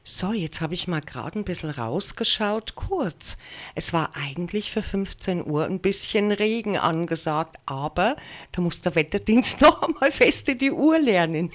So, jetzt habe ich mal gerade ein bisschen rausgeschaut, kurz. Es war eigentlich für 15 Uhr ein bisschen Regen angesagt, aber da muss der Wetterdienst noch einmal fest in die Uhr lernen.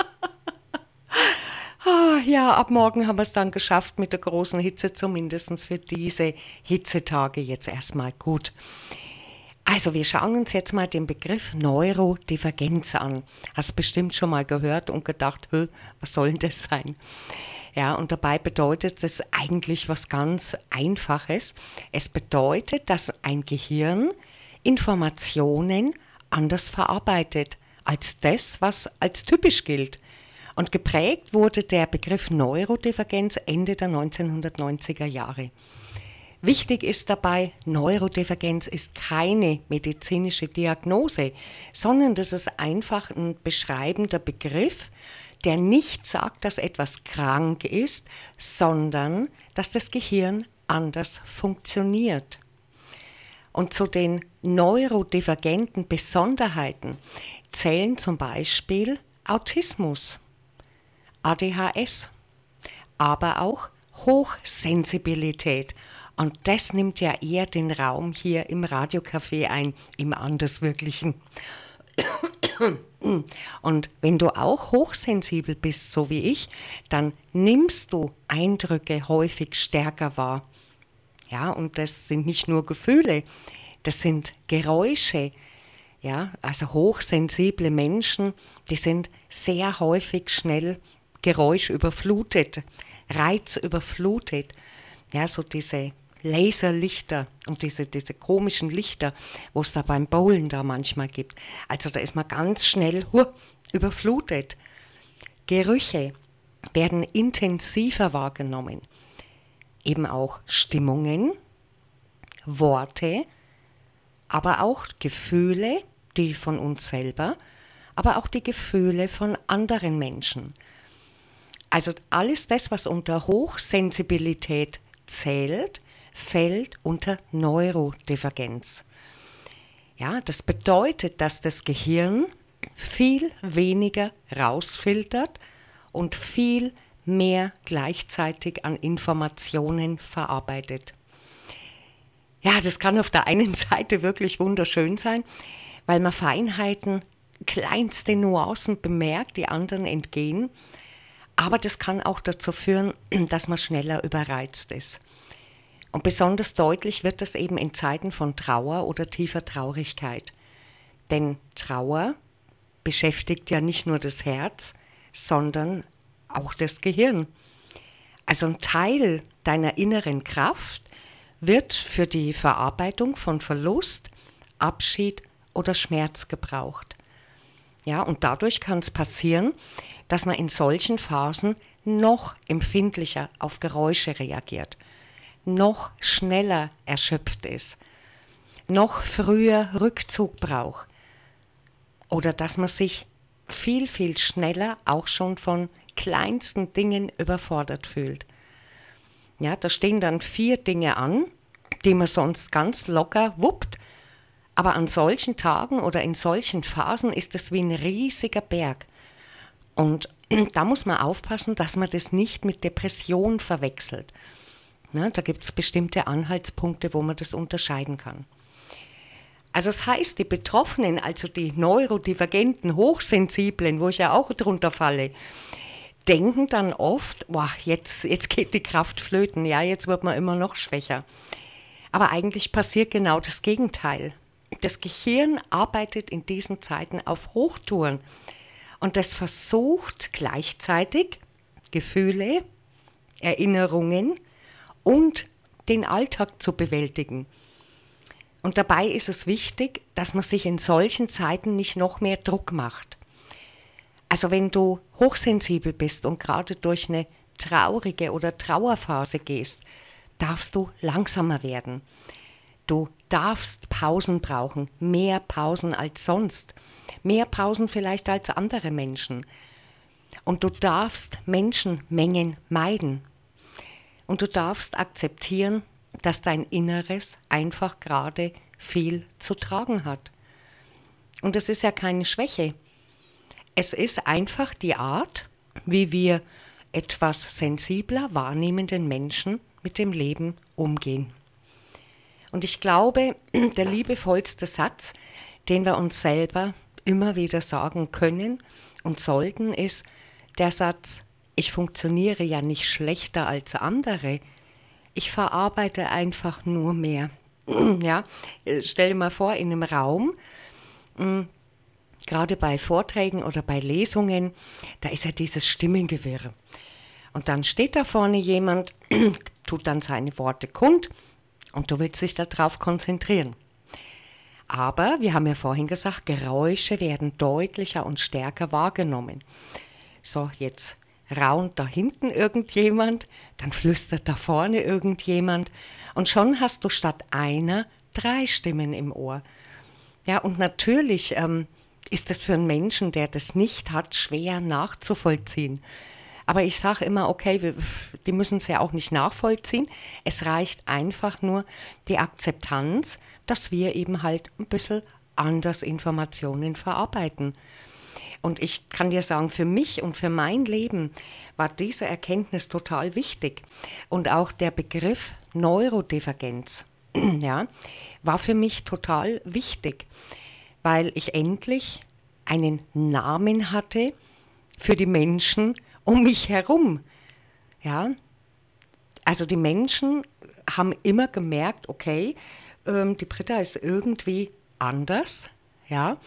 Ah, ja, ab morgen haben wir es dann geschafft mit der großen Hitze, zumindest für diese Hitzetage jetzt erstmal gut. Also, wir schauen uns jetzt mal den Begriff Neurodivergenz an. Hast bestimmt schon mal gehört und gedacht, was soll denn das sein? Ja, und dabei bedeutet es eigentlich was ganz Einfaches. Es bedeutet, dass ein Gehirn Informationen anders verarbeitet als das, was als typisch gilt. Und geprägt wurde der Begriff Neurodivergenz Ende der 1990er Jahre. Wichtig ist dabei, Neurodivergenz ist keine medizinische Diagnose, sondern das ist einfach ein beschreibender Begriff, der nicht sagt, dass etwas krank ist, sondern dass das Gehirn anders funktioniert. Und zu den neurodivergenten Besonderheiten zählen zum Beispiel Autismus, ADHS, aber auch Hochsensibilität. Und das nimmt ja eher den Raum hier im Radiocafé ein, im Anderswirklichen. Und wenn du auch hochsensibel bist, so wie ich, dann nimmst du Eindrücke häufig stärker wahr. Ja, und das sind nicht nur Gefühle, das sind Geräusche. Ja, also hochsensible Menschen, die sind sehr häufig schnell geräuschüberflutet, reizüberflutet. Ja, so diese Laserlichter und diese komischen Lichter, wo es da beim Bowlen da manchmal gibt. Also da ist man ganz schnell überflutet. Gerüche werden intensiver wahrgenommen. Eben auch Stimmungen, Worte, aber auch Gefühle, die von uns selber, aber auch die Gefühle von anderen Menschen. Also alles das, was unter Hochsensibilität zählt, fällt unter Neurodivergenz. Ja, das bedeutet, dass das Gehirn viel weniger rausfiltert und viel mehr gleichzeitig an Informationen verarbeitet. Ja, das kann auf der einen Seite wirklich wunderschön sein, weil man Feinheiten, kleinste Nuancen bemerkt, die anderen entgehen. Aber das kann auch dazu führen, dass man schneller überreizt ist. Und besonders deutlich wird das eben in Zeiten von Trauer oder tiefer Traurigkeit. Denn Trauer beschäftigt ja nicht nur das Herz, sondern auch das Gehirn. Also ein Teil deiner inneren Kraft wird für die Verarbeitung von Verlust, Abschied oder Schmerz gebraucht. Ja, und dadurch kann es passieren, dass man in solchen Phasen noch empfindlicher auf Geräusche reagiert, noch schneller erschöpft ist, noch früher Rückzug braucht oder dass man sich viel, viel schneller auch schon von kleinsten Dingen überfordert fühlt. Ja, da stehen dann 4 Dinge an, die man sonst ganz locker wuppt, aber an solchen Tagen oder in solchen Phasen ist es wie ein riesiger Berg. Und da muss man aufpassen, dass man das nicht mit Depression verwechselt. Na, da gibt es bestimmte Anhaltspunkte, wo man das unterscheiden kann. Also das heißt, die Betroffenen, also die neurodivergenten, hochsensiblen, wo ich ja auch drunter falle, denken dann oft, boah, jetzt geht die Kraft flöten, ja, jetzt wird man immer noch schwächer. Aber eigentlich passiert genau das Gegenteil. Das Gehirn arbeitet in diesen Zeiten auf Hochtouren und das versucht gleichzeitig Gefühle, Erinnerungen und den Alltag zu bewältigen. Und dabei ist es wichtig, dass man sich in solchen Zeiten nicht noch mehr Druck macht. Also wenn du hochsensibel bist und gerade durch eine traurige oder Trauerphase gehst, darfst du langsamer werden. Du darfst Pausen brauchen, mehr Pausen als sonst, mehr Pausen vielleicht als andere Menschen. Und du darfst Menschenmengen meiden. Und du darfst akzeptieren, dass dein Inneres einfach gerade viel zu tragen hat. Und es ist ja keine Schwäche. Es ist einfach die Art, wie wir etwas sensibler wahrnehmenden Menschen mit dem Leben umgehen. Und ich glaube, der liebevollste Satz, den wir uns selber immer wieder sagen können und sollten, ist der Satz: Ich funktioniere ja nicht schlechter als andere, ich verarbeite einfach nur mehr. Ja, stell dir mal vor, in einem Raum, gerade bei Vorträgen oder bei Lesungen, da ist ja dieses Stimmengewirr. Und dann steht da vorne jemand, tut dann seine Worte kund und du willst dich darauf konzentrieren. Aber, wir haben ja vorhin gesagt, Geräusche werden deutlicher und stärker wahrgenommen. So, jetzt raunt da hinten irgendjemand, dann flüstert da vorne irgendjemand und schon hast du statt einer 3 Stimmen im Ohr. Ja, und natürlich ist es für einen Menschen, der das nicht hat, schwer nachzuvollziehen. Aber ich sage immer, okay, die müssen es ja auch nicht nachvollziehen. Es reicht einfach nur die Akzeptanz, dass wir eben halt ein bisschen anders Informationen verarbeiten. Und ich kann dir sagen, für mich und für mein Leben war diese Erkenntnis total wichtig. Und auch der Begriff Neurodivergenz, ja, war für mich total wichtig, weil ich endlich einen Namen hatte für die Menschen um mich herum. Ja, also die Menschen haben immer gemerkt, okay, die Britta ist irgendwie anders. Ja,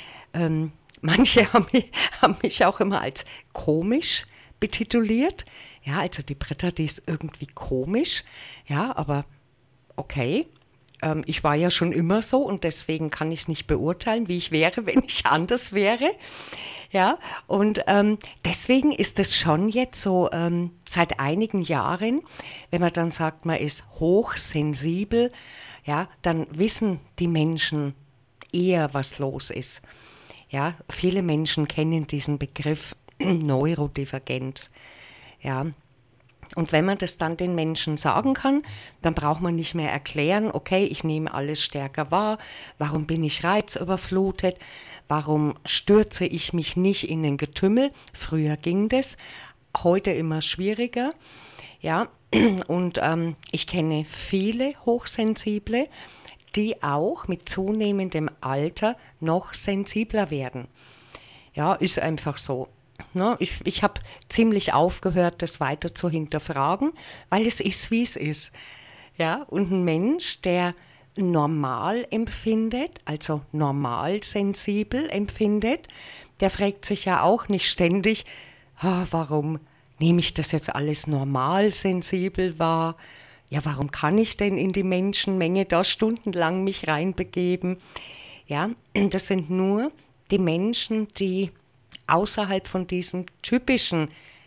manche haben mich auch immer als komisch betituliert. Ja, also die Britta, die ist irgendwie komisch. Ja, aber okay. Ich war ja schon immer so und deswegen kann ich es nicht beurteilen, wie ich wäre, wenn ich anders wäre. Ja, und deswegen ist es schon jetzt so seit einigen Jahren, wenn man dann sagt, man ist hochsensibel, ja, dann wissen die Menschen eher, was los ist. Ja, viele Menschen kennen diesen Begriff Neurodivergenz. Ja, und wenn man das dann den Menschen sagen kann, dann braucht man nicht mehr erklären, okay, ich nehme alles stärker wahr, warum bin ich reizüberflutet, warum stürze ich mich nicht in ein Getümmel. Früher ging das, heute immer schwieriger. Ja, und ich kenne viele Hochsensible, die auch mit zunehmendem Alter noch sensibler werden. Ja, ist einfach so. Ne, ich habe ziemlich aufgehört, das weiter zu hinterfragen, weil es ist, wie es ist. Ja, und ein Mensch, der normal empfindet, also normal sensibel empfindet, der fragt sich ja auch nicht ständig, warum nehme ich das jetzt alles normal sensibel wahr? Ja, warum kann ich denn in die Menschenmenge da stundenlang mich reinbegeben? Ja, das sind nur die Menschen, die außerhalb von diesem typischen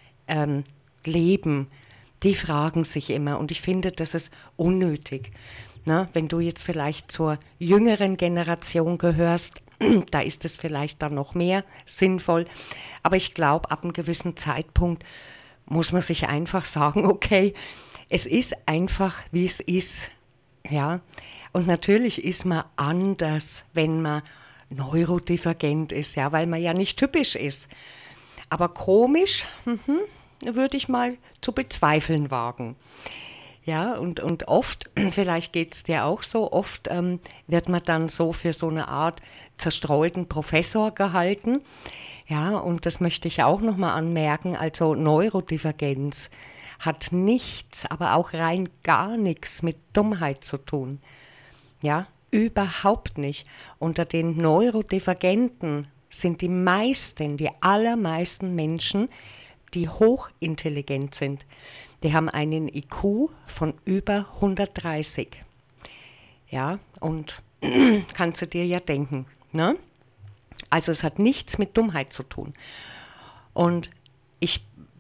Leben, die fragen sich immer. Und ich finde, das ist unnötig. Na, wenn du jetzt vielleicht zur jüngeren Generation gehörst, da ist es vielleicht dann noch mehr sinnvoll. Aber ich glaube, ab einem gewissen Zeitpunkt muss man sich einfach sagen, okay, es ist einfach, wie es ist. Ja? Und natürlich ist man anders, wenn man neurodivergent ist, ja, weil man ja nicht typisch ist. Aber komisch, würde ich mal zu bezweifeln wagen. Ja, und oft, vielleicht geht es dir auch so, oft wird man dann so für so eine Art zerstreuten Professor gehalten. Ja, und das möchte ich auch nochmal anmerken, also Neurodivergenz hat nichts, aber auch rein gar nichts mit Dummheit zu tun. Ja, überhaupt nicht. Unter den Neurodivergenten sind die allermeisten Menschen, die hochintelligent sind. Die haben einen IQ von über 130. Ja, und kannst du dir ja denken, ne? Also es hat nichts mit Dummheit zu tun. Und ich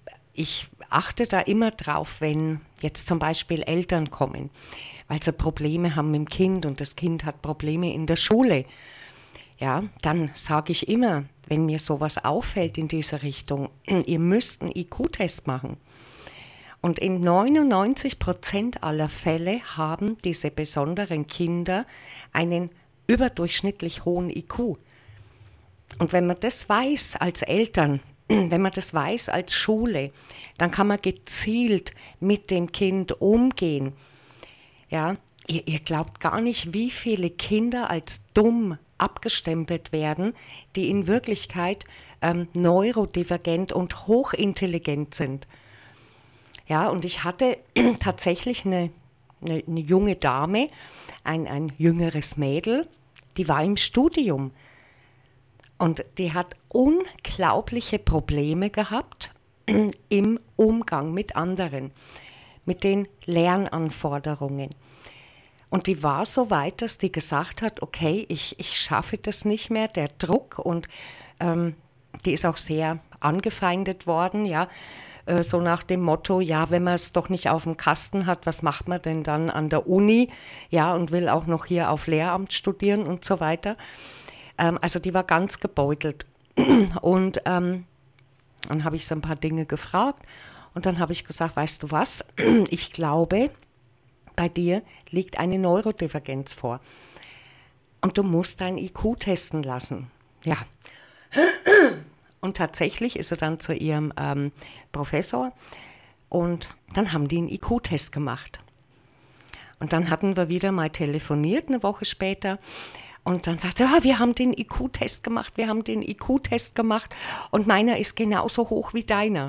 achte da immer drauf, wenn jetzt zum Beispiel Eltern kommen, weil sie Probleme haben mit dem Kind und das Kind hat Probleme in der Schule. Ja, dann sage ich immer, wenn mir sowas auffällt in dieser Richtung, ihr müsst einen IQ-Test machen. Und in 99% aller Fälle haben diese besonderen Kinder einen überdurchschnittlich hohen IQ. Und wenn man das weiß als Eltern, wenn man das weiß als Schule, dann kann man gezielt mit dem Kind umgehen. Ja, ihr glaubt gar nicht, wie viele Kinder als dumm abgestempelt werden, die in Wirklichkeit neurodivergent und hochintelligent sind. Ja, und ich hatte tatsächlich eine junge Dame, ein jüngeres Mädel, die war im Studium und die hat unglaubliche Probleme gehabt im Umgang mit anderen, mit den Lernanforderungen. Und die war so weit, dass die gesagt hat, okay, ich schaffe das nicht mehr, der Druck. Und die ist auch sehr angefeindet worden, ja, so nach dem Motto, ja, wenn man es doch nicht auf dem Kasten hat, was macht man denn dann an der Uni, ja, und will auch noch hier auf Lehramt studieren und so weiter. Also die war ganz gebeutelt. Und dann habe ich so ein paar Dinge gefragt und dann habe ich gesagt, weißt du was, ich glaube, bei dir liegt eine Neurodivergenz vor und du musst dein IQ testen lassen. Ja. Und tatsächlich ist er dann zu ihrem Professor und dann haben die einen IQ-Test gemacht. Und dann hatten wir wieder mal telefoniert, eine Woche später. Und dann sagte er, wir haben den IQ-Test gemacht, und meiner ist genauso hoch wie deiner.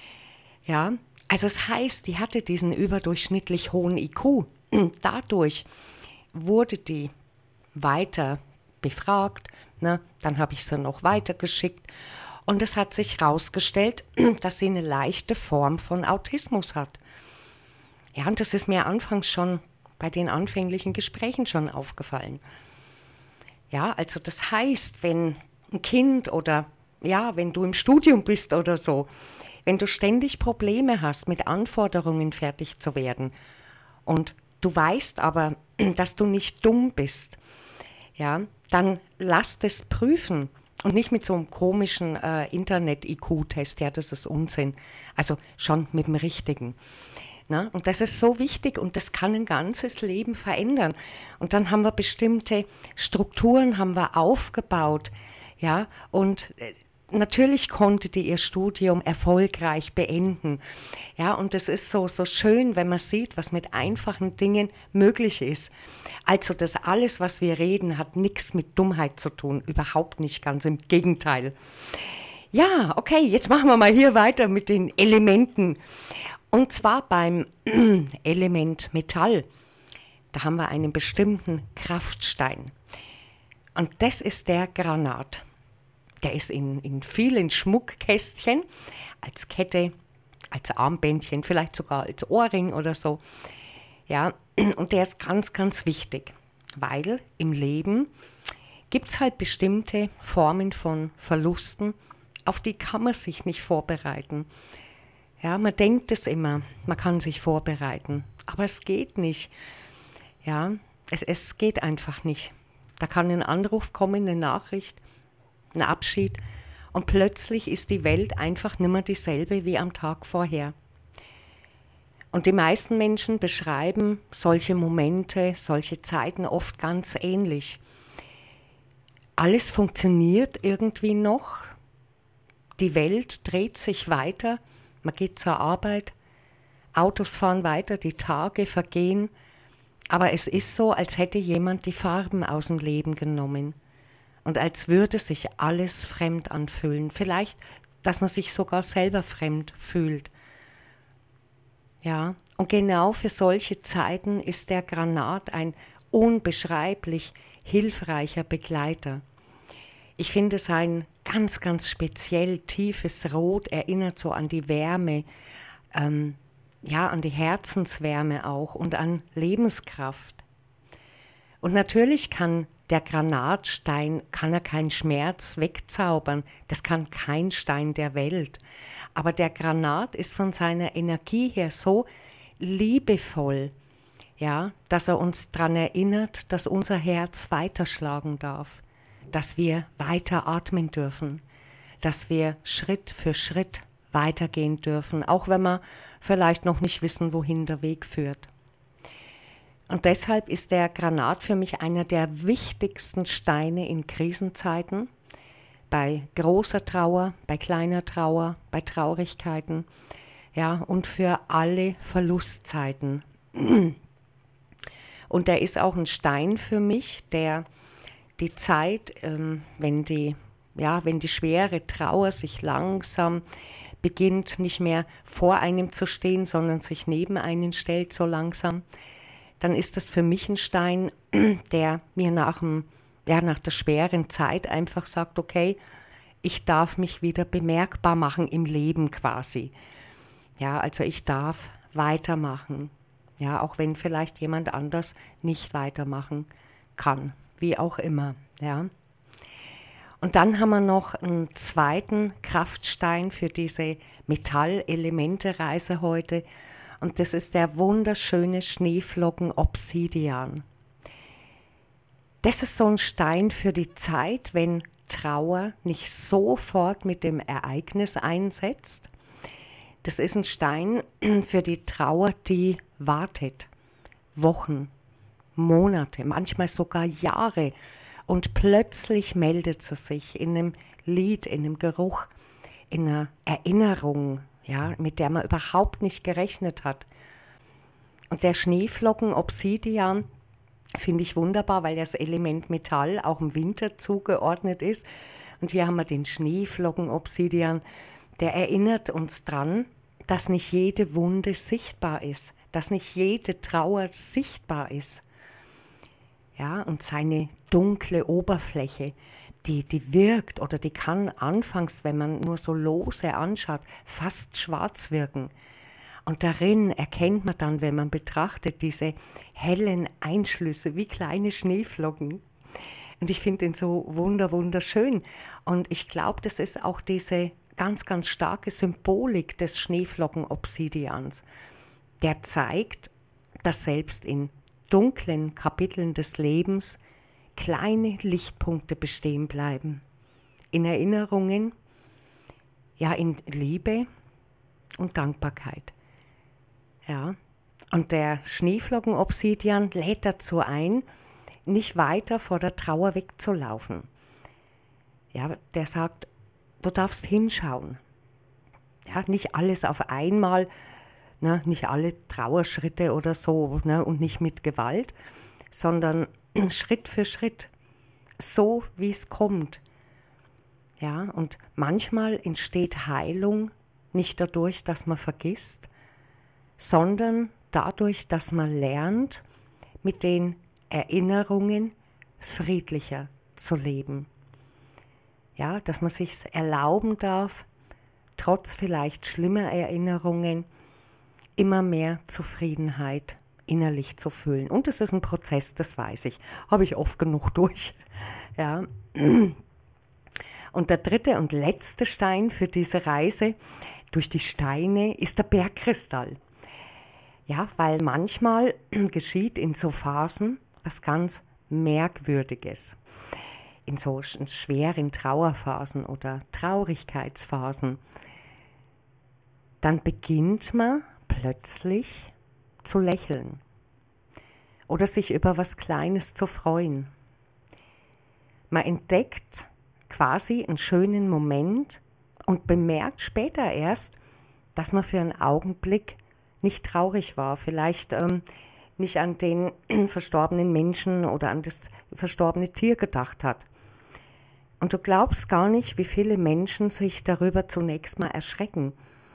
Ja, also es heißt, die hatte diesen überdurchschnittlich hohen IQ. Dadurch wurde die weiter befragt, ne? Dann habe ich sie noch weitergeschickt und es hat sich herausgestellt, dass sie eine leichte Form von Autismus hat. Ja, und das ist mir anfangs schon bei den anfänglichen Gesprächen schon aufgefallen. Ja, also das heißt, wenn ein Kind oder ja, wenn du im Studium bist oder so, wenn du ständig Probleme hast, mit Anforderungen fertig zu werden und du weißt aber, dass du nicht dumm bist, ja, dann lass das prüfen und nicht mit so einem komischen Internet-IQ-Test, ja, das ist Unsinn. Also schon mit dem richtigen. Na, und das ist so wichtig und das kann ein ganzes Leben verändern. Und dann haben wir bestimmte Strukturen haben wir aufgebaut, ja, und natürlich konnte die ihr Studium erfolgreich beenden. Ja, und es ist so schön, wenn man sieht, was mit einfachen Dingen möglich ist. Also das alles, was wir reden, hat nichts mit Dummheit zu tun. Überhaupt nicht, ganz im Gegenteil. Ja, okay, jetzt machen wir mal hier weiter mit den Elementen. Und zwar beim Element Metall. Da haben wir einen bestimmten Kraftstein. Und das ist der Granat. Der ist in vielen Schmuckkästchen, als Kette, als Armbändchen, vielleicht sogar als Ohrring oder so. Ja, und der ist ganz, ganz wichtig, weil im Leben gibt es halt bestimmte Formen von Verlusten, auf die kann man sich nicht vorbereiten. Ja, man denkt es immer, man kann sich vorbereiten, aber es geht nicht. Ja, es geht einfach nicht. Da kann ein Anruf kommen, eine Nachricht, ein Abschied und plötzlich ist die Welt einfach nicht mehr dieselbe wie am Tag vorher. Und die meisten Menschen beschreiben solche Momente, solche Zeiten oft ganz ähnlich. Alles funktioniert irgendwie noch, die Welt dreht sich weiter, man geht zur Arbeit, Autos fahren weiter, die Tage vergehen, aber es ist so, als hätte jemand die Farben aus dem Leben genommen. Und als würde sich alles fremd anfühlen. Vielleicht, dass man sich sogar selber fremd fühlt. Ja, und genau für solche Zeiten ist der Granat ein unbeschreiblich hilfreicher Begleiter. Ich finde sein ganz, ganz speziell tiefes Rot erinnert so an die Wärme, ja, an die Herzenswärme auch und an Lebenskraft. Und natürlich kann der Granatstein, kann er keinen Schmerz wegzaubern, das kann kein Stein der Welt. Aber der Granat ist von seiner Energie her so liebevoll, ja, dass er uns daran erinnert, dass unser Herz weiterschlagen darf, dass wir weiter atmen dürfen, dass wir Schritt für Schritt weitergehen dürfen, auch wenn wir vielleicht noch nicht wissen, wohin der Weg führt. Und deshalb ist der Granat für mich einer der wichtigsten Steine in Krisenzeiten, bei großer Trauer, bei kleiner Trauer, bei Traurigkeiten, ja, und für alle Verlustzeiten. Und der ist auch ein Stein für mich, der die Zeit, wenn die schwere Trauer sich langsam beginnt, nicht mehr vor einem zu stehen, sondern sich neben einen stellt so langsam, dann ist das für mich ein Stein, der mir nach der schweren Zeit einfach sagt, okay, ich darf mich wieder bemerkbar machen im Leben quasi. Ja, also ich darf weitermachen. Ja, auch wenn vielleicht jemand anders nicht weitermachen kann, wie auch immer. Ja. Und dann haben wir noch einen zweiten Kraftstein für diese Metallelemente-Reise heute. Und das ist der wunderschöne Schneeflocken-Obsidian. Das ist so ein Stein für die Zeit, wenn Trauer nicht sofort mit dem Ereignis einsetzt. Das ist ein Stein für die Trauer, die wartet. Wochen, Monate, manchmal sogar Jahre. Und plötzlich meldet sie sich in einem Lied, in einem Geruch, in einer Erinnerung, ja, mit der man überhaupt nicht gerechnet hat. Und der Schneeflocken-Obsidian finde ich wunderbar, weil das Element Metall auch im Winter zugeordnet ist. Und hier haben wir den Schneeflocken-Obsidian, der erinnert uns dran, dass nicht jede Wunde sichtbar ist, dass nicht jede Trauer sichtbar ist. Ja, und seine dunkle Oberfläche, die wirkt oder die kann anfangs, wenn man nur so lose anschaut, fast schwarz wirken. Und darin erkennt man dann, wenn man betrachtet, diese hellen Einschlüsse wie kleine Schneeflocken. Und ich finde ihn so wunderschön. Und ich glaube, das ist auch diese ganz, ganz starke Symbolik des Schneeflocken-Obsidians. Der zeigt, dass selbst in dunklen Kapiteln des Lebens kleine Lichtpunkte bestehen bleiben. In Erinnerungen, ja, in Liebe und Dankbarkeit. Ja, und der Schneeflocken-Obsidian lädt dazu ein, nicht weiter vor der Trauer wegzulaufen. Ja, der sagt, du darfst hinschauen. Ja, nicht alles auf einmal, ne, nicht alle Trauerschritte oder so, ne, und nicht mit Gewalt, sondern Schritt für Schritt, so wie es kommt. Ja, und manchmal entsteht Heilung nicht dadurch, dass man vergisst, sondern dadurch, dass man lernt, mit den Erinnerungen friedlicher zu leben. Ja, dass man sich erlauben darf, trotz vielleicht schlimmer Erinnerungen, immer mehr Zufriedenheit innerlich zu fühlen. Und es ist ein Prozess, das weiß ich. Habe ich oft genug durch. Ja. Und der dritte und letzte Stein für diese Reise durch die Steine ist der Bergkristall. Ja, weil manchmal geschieht in so Phasen was ganz Merkwürdiges. In so schweren Trauerphasen oder Traurigkeitsphasen. Dann beginnt man plötzlich zu lächeln oder sich über was Kleines zu freuen. Man entdeckt quasi einen schönen Moment und bemerkt später erst, dass man für einen Augenblick nicht traurig war, vielleicht nicht an den verstorbenen Menschen oder an das verstorbene Tier gedacht hat. Und du glaubst gar nicht, wie viele Menschen sich darüber zunächst mal erschrecken.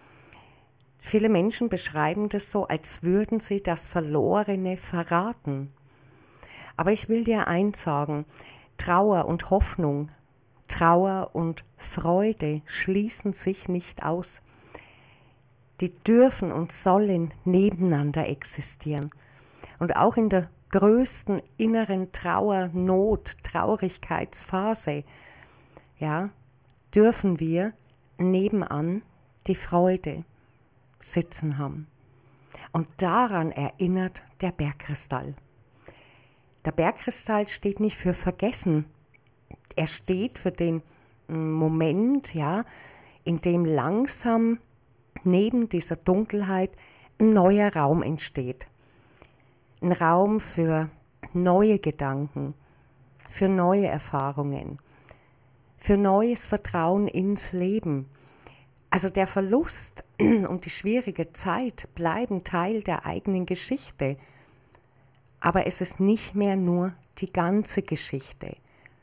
Viele Menschen beschreiben das so, als würden sie das Verlorene verraten. Aber ich will dir eins sagen, Trauer und Hoffnung, Trauer und Freude schließen sich nicht aus. Die dürfen und sollen nebeneinander existieren. Und auch in der größten inneren Trauer, Not, Traurigkeitsphase, ja, dürfen wir nebenan die Freude sitzen haben. Und daran erinnert der Bergkristall. Der Bergkristall steht nicht für vergessen. Er steht für den Moment, ja, in dem langsam neben dieser Dunkelheit ein neuer Raum entsteht. Ein Raum für neue Gedanken, für neue Erfahrungen, für neues Vertrauen ins Leben. Also der Verlust und die schwierige Zeit bleiben Teil der eigenen Geschichte. Aber es ist nicht mehr nur die ganze Geschichte.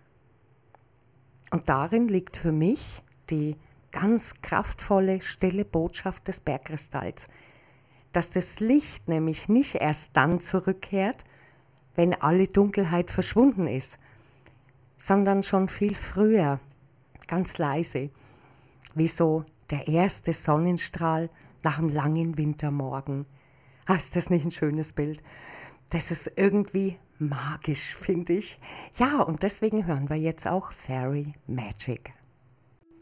Und darin liegt für mich die ganz kraftvolle, stille Botschaft des Bergkristalls, dass das Licht nämlich nicht erst dann zurückkehrt, wenn alle Dunkelheit verschwunden ist, sondern schon viel früher, ganz leise, wie so der erste Sonnenstrahl nach einem langen Wintermorgen. Ist das nicht ein schönes Bild? Das ist irgendwie magisch, finde ich. Ja, und deswegen hören wir jetzt auch Fairy Magic.